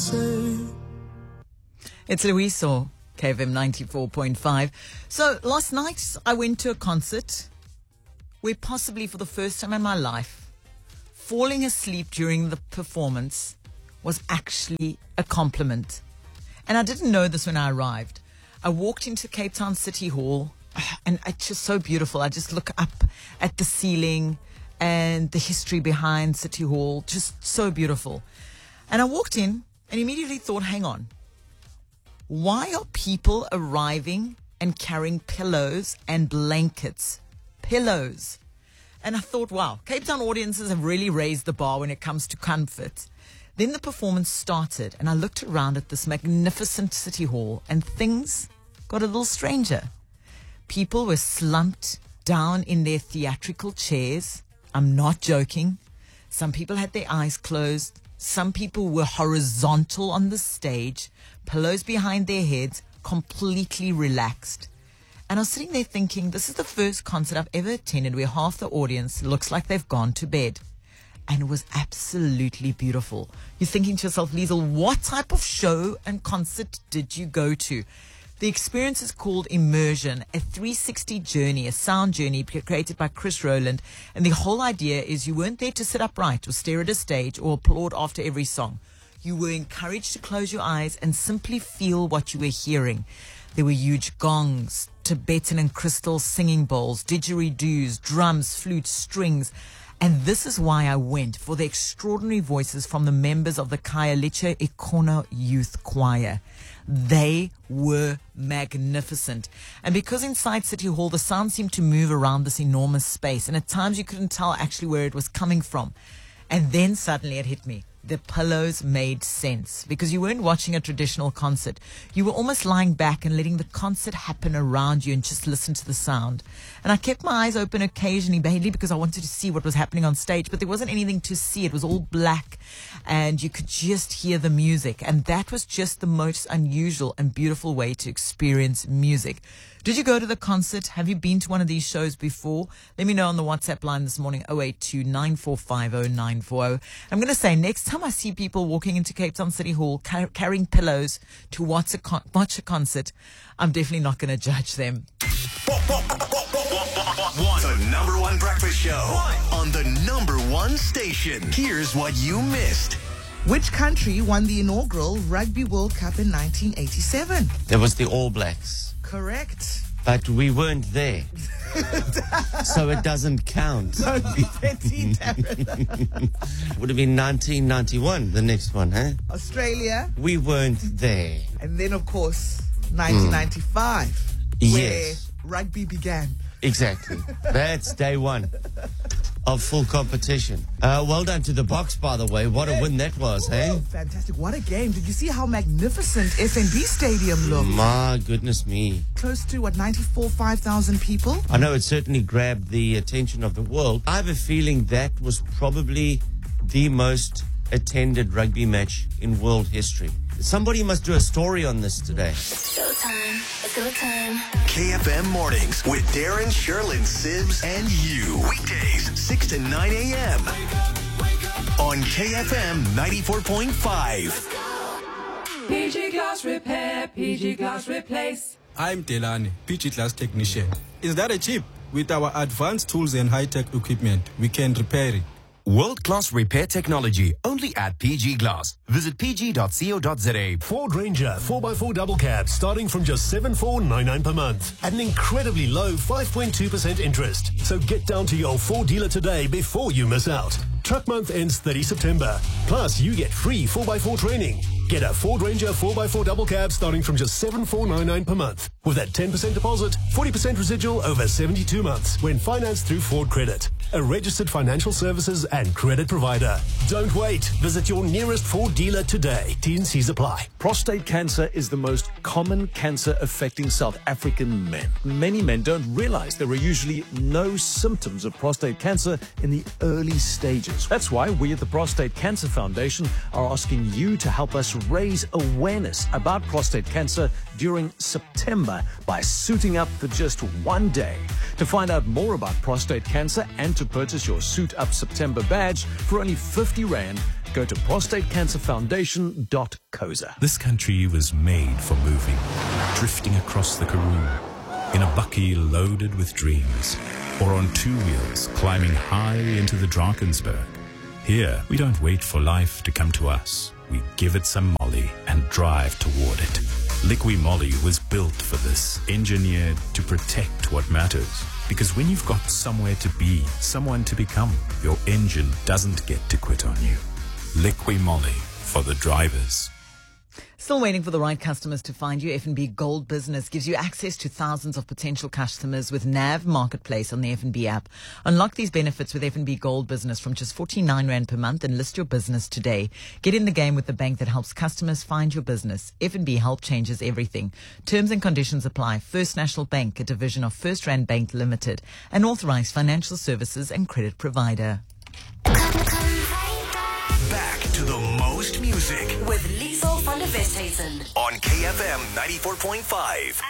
It's Luiso, KFM 94.5. So last night I went to a concert where possibly for the first time in my life, falling asleep during the performance was actually a compliment. And I didn't know this when I arrived. I walked into Cape Town City Hall and it's just so beautiful. I just look up at the ceiling and the history behind City Hall, just so beautiful. And I walked in and immediately thought, hang on. Why are people arriving and carrying pillows and blankets? Pillows. And I thought, wow, Cape Town audiences have really raised the bar when it comes to comfort. Then the performance started and I looked around at this magnificent city hall and things got a little stranger. People were slumped down in their theatrical chairs. I'm not joking. Some people had their eyes closed. Some people were horizontal on the stage, pillows behind their heads, completely relaxed. And I was sitting there thinking, this is the first concert I've ever attended where half the audience looks like they've gone to bed. And it was absolutely beautiful. You're thinking to yourself, Liesl, what type of show and concert did you go to? The experience is called Immersion, a 360 journey, a sound journey created by Chris Rowland. And the whole idea is you weren't there to sit upright or stare at a stage or applaud after every song. You were encouraged to close your eyes and simply feel what you were hearing. There were huge gongs, Tibetan and crystal singing bowls, didgeridoos, drums, flutes, strings. And this is why I went, for the extraordinary voices from the members of the Khayelitsha Ikona Youth Choir. They were magnificent. And because inside City Hall, the sound seemed to move around this enormous space. And at times you couldn't tell actually where it was coming from. And then suddenly it hit me. The pillows made sense because you weren't watching a traditional concert. You were almost lying back and letting the concert happen around you and just listen to the sound. And I kept my eyes open occasionally, mainly because I wanted to see what was happening on stage, but there wasn't anything to see. It was all black and you could just hear the music. And that was just the most unusual and beautiful way to experience music. Did you go to the concert? Have you been to one of these shows before? Let me know on the WhatsApp line this morning, 082-9450-940. I'm going to say, next time I see people walking into Cape Town City Hall carrying pillows to watch a concert, I'm definitely not going to judge them. The number one breakfast show on the number one station. Here's what you missed. Which country won the inaugural Rugby World Cup in 1987? There was the All Blacks. Correct. But we weren't there. So it doesn't count. Don't be petty, Darren. Would have been 1991, the next one, huh? Australia. We weren't there. And then, of course, 1995. Yes. Where rugby began. Exactly. That's day one of full competition. Well done to the Boks, by the way. What a win that was, hey? Fantastic. What a game. Did you see how magnificent FNB Stadium looked? My goodness me. Close to, 5,000 people? I know it certainly grabbed the attention of the world. I have a feeling that was probably the most attended rugby match in world history. Somebody must do a story on this today. Showtime. It's go time. KFM Mornings with Darren, Sherlyn, Sibs, and you. Weekdays, 6 to 9 a.m. on KFM 94.5. PG Glass Repair, PG Glass Replace. I'm Delani, PG Glass Technician. Is that a chip? With our advanced tools and high-tech equipment, we can repair it. World-class repair technology only at PG Glass. Visit pg.co.za. Ford Ranger 4x4 double cab starting from just $7,499 per month at an incredibly low 5.2% interest. So get down to your Ford dealer today before you miss out. Truck month ends 30 September. Plus, you get free 4x4 training. Get a Ford Ranger 4x4 double cab starting from just $7,499 per month. With that 10% deposit, 40% residual over 72 months when financed through Ford Credit, a registered financial services and credit provider. Don't wait. Visit your nearest Ford dealer today. T&Cs apply. Prostate cancer is the most common cancer affecting South African men. Many men don't realize there are usually no symptoms of prostate cancer in the early stages. That's why we at the Prostate Cancer Foundation are asking you to help us raise awareness about prostate cancer during September by suiting up for just one day. To find out more about prostate cancer and to purchase your Suit Up September badge for only 50 Rand, Go to prostatecancerfoundation.coza. This country was made for moving, drifting across the Karoo, in a bucky loaded with dreams, or on two wheels climbing high into the Drakensberg. Here, we don't wait for life to come to us. We give it some Molly and drive toward it. Liqui Moly was built for this, engineered to protect what matters. Because when you've got somewhere to be, someone to become, your engine doesn't get to quit on you. Liqui Moly for the drivers. Still waiting for the right customers to find you? F&B Gold Business gives you access to thousands of potential customers with NAV Marketplace on the F&B app. Unlock these benefits with F&B Gold Business from just 49 Rand per month and list your business today. Get in the game with the bank that helps customers find your business. F&B Help changes everything. Terms and conditions apply. First National Bank, a division of First Rand Bank Limited, an authorized financial services and credit provider. Back to the most music with Liesel van der Westhuizen on KFM 94.5.